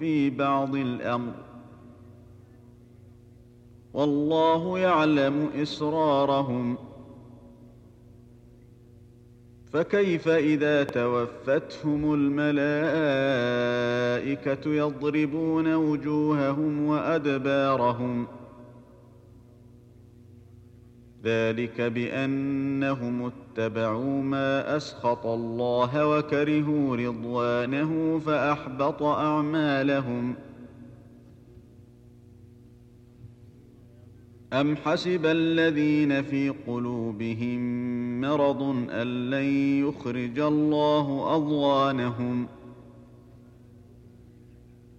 في بعض الأمر، والله يعلم إسرارهم. فكيف إذا توفتهم الملائكة يضربون وجوههم وأدبارهم؟ ذلك بأنهم اتبعوا ما أسخط الله وكرهوا رضوانه فأحبط أعمالهم. أم حسب الذين في قلوبهم مرض أن لن يخرج الله أضغانهم